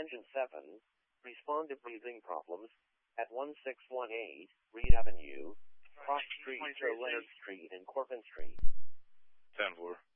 Engine 7, respond to breathing problems at 1618 Reed Avenue, Cross Street, Leonard Street, and Corbin Street. 10-4.